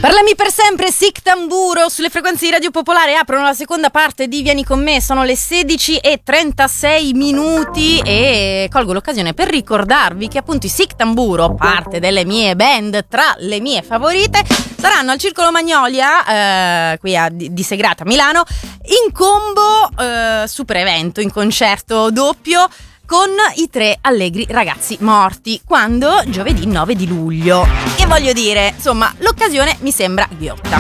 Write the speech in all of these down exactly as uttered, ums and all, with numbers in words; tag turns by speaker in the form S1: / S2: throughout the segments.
S1: Parlami per sempre, Sic Tamburo sulle frequenze di Radio Popolare. Aprono la seconda parte di Vieni con me, sono le sedici e trentasei minuti e colgo l'occasione per ricordarvi che appunto i Sic Tamburo, parte delle mie band, tra le mie favorite, saranno al Circolo Magnolia, eh, qui a, di, di Segrata, Milano, in combo, eh, super evento, in concerto doppio, con i tre allegri ragazzi morti, quando? Giovedì nove di luglio. Che voglio dire, insomma, l'occasione mi sembra ghiotta.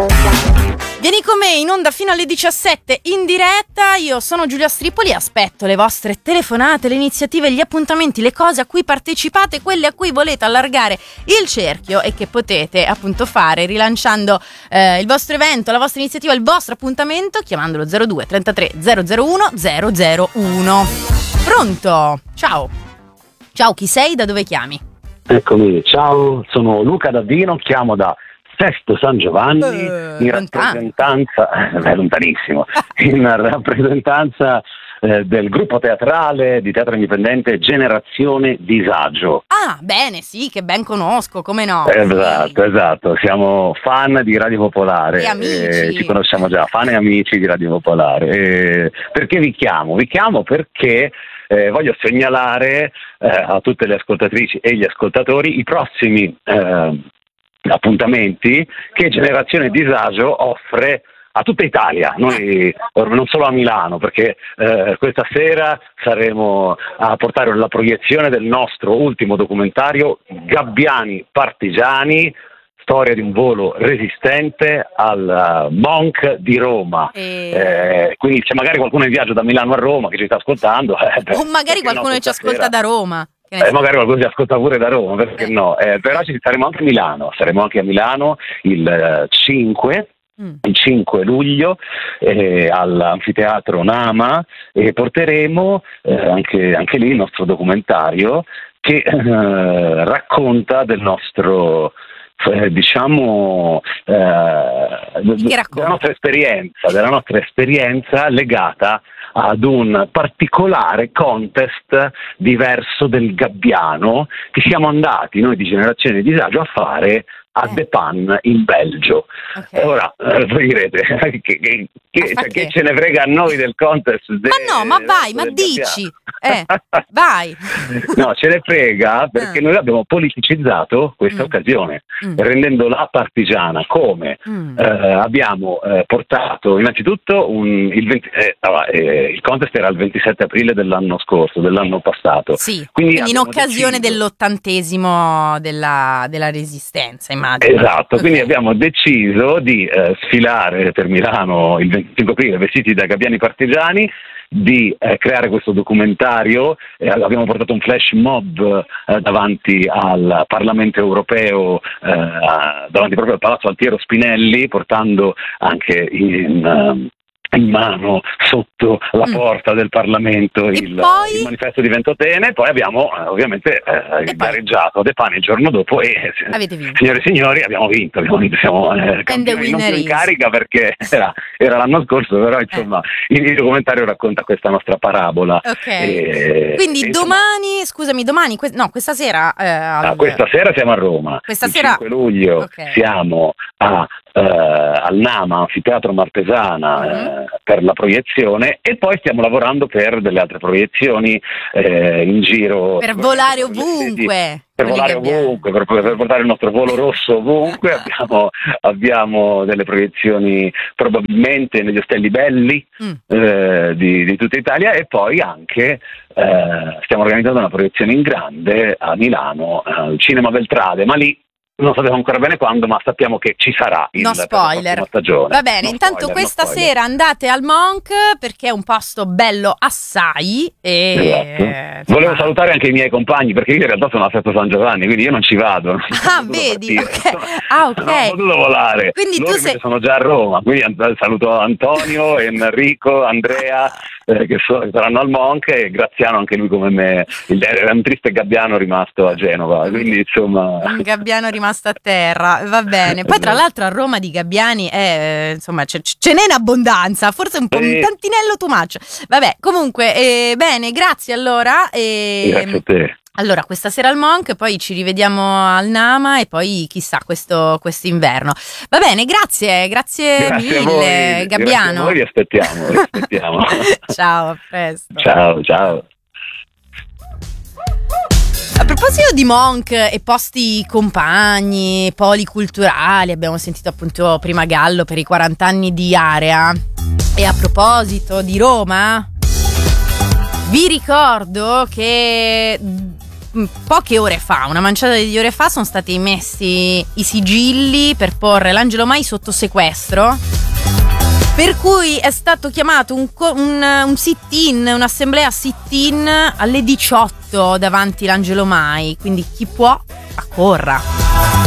S1: Vieni con me in onda fino alle diciassette in diretta. Io sono Giulia Stripoli e aspetto le vostre telefonate, le iniziative, gli appuntamenti, le cose a cui partecipate, quelle a cui volete allargare il cerchio e che potete appunto fare rilanciando eh, il vostro evento, la vostra iniziativa, il vostro appuntamento, chiamandolo zero due trentatré zero zero uno zero zero uno. Pronto? Ciao. Ciao, chi sei? Da dove chiami?
S2: Eccomi, ciao, sono Luca Davino, chiamo da Sesto San Giovanni,
S1: eh,
S2: in
S1: lontano.
S2: rappresentanza, eh, lontanissimo, in rappresentanza eh, del gruppo teatrale di teatro indipendente Generazione Disagio.
S1: Ah, bene, sì, che ben conosco, come no?
S2: Esatto, esatto, siamo fan di Radio Popolare,
S1: E amici.
S2: eh, ci conosciamo già, fan e amici di Radio Popolare. Eh, perché vi chiamo? Vi chiamo perché eh, voglio segnalare eh, a tutte le ascoltatrici e gli ascoltatori i prossimi eh, appuntamenti che Generazione Disagio offre a tutta Italia, noi non solo a Milano, perché eh, questa sera saremo a portare la proiezione del nostro ultimo documentario Gabbiani Partigiani, storia di un volo resistente al uh, Monk di Roma.
S1: E...
S2: Eh, quindi c'è magari qualcuno in viaggio da Milano a Roma che ci sta ascoltando. Eh, beh,
S1: o magari qualcuno
S2: no,
S1: che ci ascolta da Roma. Che ne
S2: Eh,
S1: so.
S2: magari qualcuno si ascolta pure da Roma, perché
S1: Eh.
S2: no? Eh, però ci saremo anche a Milano, saremo anche a Milano il eh, cinque.
S1: Mm.
S2: Il cinque luglio eh, all'anfiteatro Nama e porteremo eh, anche, anche lì il nostro documentario che eh, racconta del nostro eh, diciamo eh, della nostra esperienza della nostra esperienza legata ad un particolare contest diverso del Gabbiano che siamo andati noi di Generazione Disagio a fare a
S1: Eh.
S2: De Pan in Belgio.
S1: Okay.
S2: Ora eh, voi direte che, che, che, cioè, che ce ne frega a noi del contest de,
S1: Ma no, ma vai, ma
S2: del
S1: dici,
S2: Gabbiano.
S1: eh, vai.
S2: No, ce ne frega perché
S1: Ah.
S2: noi abbiamo politicizzato questa
S1: Mm.
S2: occasione,
S1: Mm.
S2: rendendola partigiana. Come?
S1: Mm.
S2: Eh, abbiamo eh, portato innanzitutto un, il, venti, eh, ah, eh, il contest era il ventisette aprile dell'anno scorso, dell'anno passato.
S1: Sì,
S2: Quindi,
S1: quindi in
S2: abbiamo
S1: occasione
S2: deciso-
S1: dell'ottantesimo della, della Resistenza, immagino.
S2: Esatto,
S1: Ok.
S2: quindi abbiamo deciso di eh, sfilare per Milano il venticinque aprile vestiti da Gabbiani Partigiani, di eh, creare questo documentario. Eh, abbiamo portato un flash mob eh, davanti al Parlamento europeo, eh, davanti proprio al Palazzo Altiero Spinelli, portando anche in... eh, in mano sotto la
S1: Mm.
S2: porta del Parlamento
S1: E
S2: il,
S1: poi?
S2: il manifesto di Ventotene. Poi abbiamo eh, ovviamente eh,
S1: poi?
S2: gareggiato De Pane il giorno dopo e
S1: Avete vinto.
S2: signore e signori abbiamo vinto, abbiamo vinto, siamo eh, campioni, non
S1: winner
S2: più in
S1: is.
S2: carica perché era, era l'anno scorso, però insomma il, il documentario racconta questa nostra parabola.
S1: Ok.
S2: E-
S1: Quindi
S2: e, insomma,
S1: domani, scusami, domani, que- no, questa sera... eh, al-
S2: ah, questa sera siamo a Roma,
S1: Questa
S2: il
S1: sera-
S2: cinque luglio
S1: Ok.
S2: siamo a, eh, al Nama, Anfiteatro Martesana,
S1: Mhm.
S2: eh, per la proiezione e poi stiamo lavorando per delle altre proiezioni eh, in giro.
S1: per volare
S2: per le sedi-
S1: ovunque.
S2: Per
S1: con i
S2: volare
S1: gabbiani.
S2: ovunque, per, per portare il nostro volo rosso ovunque, abbiamo, abbiamo delle proiezioni probabilmente negli Ostelli Belli
S1: Mm.
S2: eh, di, di tutta Italia e poi anche eh, stiamo organizzando una proiezione in grande a Milano, eh, al Cinema Beltrade, ma lì non sappiamo ancora bene quando, ma sappiamo che ci sarà il,
S1: No
S2: per la
S1: spoiler.
S2: prossima stagione.
S1: Va bene,
S2: No
S1: intanto
S2: spoiler,
S1: questa
S2: no spoiler.
S1: sera andate al Monk perché è un posto bello assai e
S2: Esatto.
S1: eh,
S2: Volevo
S1: insomma-
S2: salutare anche i miei compagni perché io in realtà sono a Sesto San Giovanni, quindi io non ci vado. non
S1: Ah,
S2: ho potuto
S1: vedi,
S2: partire.
S1: ok. Ah, ok.
S2: Non ho potuto volare.
S1: Quindi tu
S2: Loro
S1: sei-
S2: invece sono già a Roma, quindi an- saluto Antonio, Enrico, Andrea eh, che, so- che saranno al Monk e Graziano anche lui come me. Il, era un triste gabbiano rimasto a Genova, quindi insomma...
S1: Un gabbiano rimasto a terra, va bene. Poi tra l'altro a Roma di gabbiani è, eh, insomma ce, ce n'è in abbondanza, forse un po'
S2: Sì.
S1: un tantinello too much. Vabbè, comunque, eh, bene, grazie allora. E,
S2: Grazie a te.
S1: Allora, questa sera al Monk, poi ci rivediamo al Nama e poi chissà questo quest'inverno. Va bene, grazie, grazie,
S2: Grazie a
S1: mille,
S2: voi,
S1: Gabbiano.
S2: Grazie a voi, vi aspettiamo, vi aspettiamo.
S1: Ciao, a presto.
S2: Ciao, ciao.
S1: A proposito di Monk e posti compagni, policulturali, abbiamo sentito appunto prima Gallo per i quaranta anni di Area. E a proposito di Roma, vi ricordo che poche ore fa, una manciata di ore fa, sono stati emessi i sigilli per porre l'Angelo Mai sotto sequestro, per cui è stato chiamato un, un, un sit-in, un'assemblea sit-in alle diciotto davanti l'Angelo Mai, quindi chi può accorra.